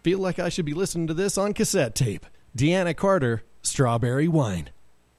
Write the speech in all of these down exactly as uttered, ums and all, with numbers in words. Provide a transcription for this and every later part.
feel like I should be listening to this on cassette tape. Deanna Carter, Strawberry Wine.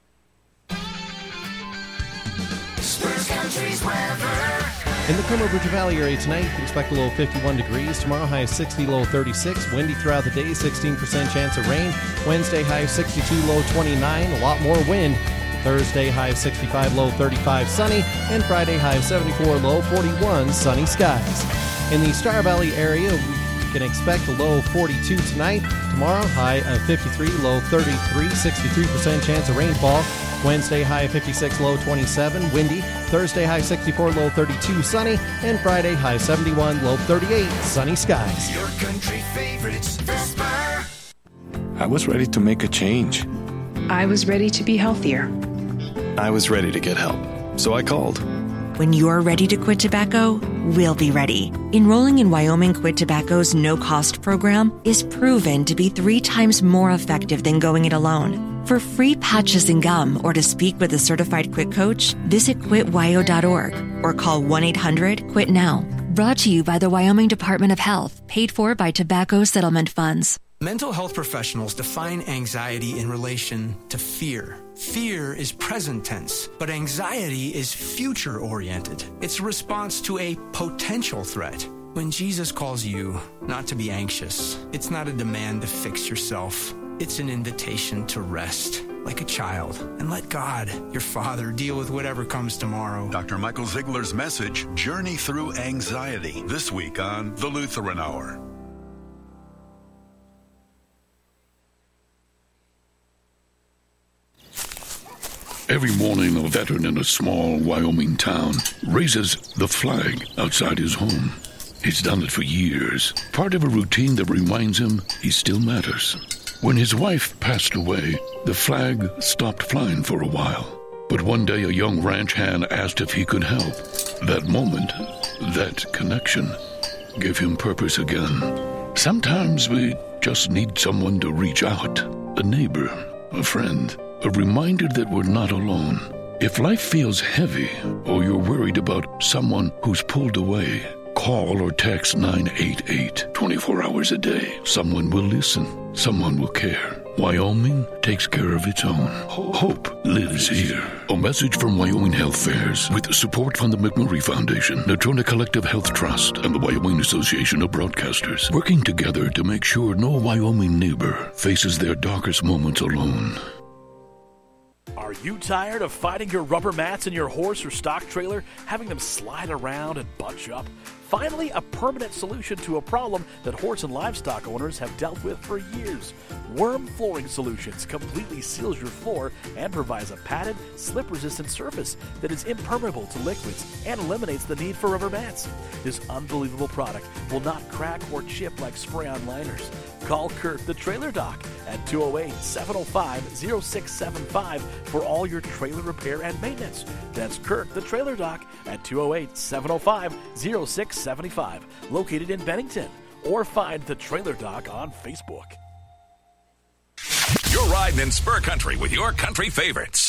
Spurs Country's weather. In the Como Bridge Valley area tonight, you can expect a low fifty-one degrees. Tomorrow, high of sixty, low thirty-six. Windy throughout the day, sixteen percent chance of rain. Wednesday, high of sixty-two, low twenty-nine. A lot more wind. Thursday, high of sixty-five, low thirty-five, sunny. And Friday, high of seventy-four, low forty-one, sunny skies. In the Star Valley area, we can expect a low forty-two tonight. Tomorrow, high of fifty-three, low thirty-three. sixty-three percent chance of rainfall. Wednesday, high of fifty-six, low twenty-seven, windy. Thursday, high sixty-four, low thirty-two, sunny. And Friday, high seventy-one, low thirty-eight, sunny skies. Your country favorites, the Spur. I was ready to make a change. I was ready to be healthier. I was ready to get help, so I called. When you're ready to quit tobacco, we'll be ready. Enrolling in Wyoming Quit Tobacco's no-cost program is proven to be three times more effective than going it alone. For free patches and gum or to speak with a certified quit coach, visit quit wyo dot org or call one eight hundred quit now. Brought to you by the Wyoming Department of Health, paid for by Tobacco Settlement Funds. Mental health professionals define anxiety in relation to fear. Fear is present tense, but anxiety is future-oriented. It's a response to a potential threat. When Jesus calls you not to be anxious, it's not a demand to fix yourself. It's an invitation to rest, like a child, and let God, your Father, deal with whatever comes tomorrow. Doctor Michael Ziegler's message, Journey Through Anxiety, this week on The Lutheran Hour. Every morning, a veteran in a small Wyoming town raises the flag outside his home. He's done it for years, part of a routine that reminds him he still matters. When his wife passed away, the flag stopped flying for a while. But one day, a young ranch hand asked if he could help. That moment, that connection, gave him purpose again. Sometimes we just need someone to reach out, a neighbor, a friend, a reminder that we're not alone. If life feels heavy or you're worried about someone who's pulled away, call or text nine eight eight. twenty-four hours a day. Someone will listen. Someone will care. Wyoming takes care of its own. Hope lives here. A message from Wyoming Health Fairs with support from the McMurray Foundation, Natrona Collective Health Trust, and the Wyoming Association of Broadcasters, working together to make sure no Wyoming neighbor faces their darkest moments alone. Are you tired of fighting your rubber mats in your horse or stock trailer, having them slide around and bunch up? Finally, a permanent solution to a problem that horse and livestock owners have dealt with for years. Worm Flooring Solutions completely seals your floor and provides a padded, slip-resistant surface that is impermeable to liquids and eliminates the need for rubber mats. This unbelievable product will not crack or chip like spray-on liners. Call Kurt the Trailer Doc at two oh eight, seven oh five, oh six seven five for all your trailer repair and maintenance. That's Kurt the Trailer Doc at two oh eight, seven oh five, oh six seven five, located in Bennington, or find the Trailer Doc on Facebook. You're riding in Spur Country with your country favorites.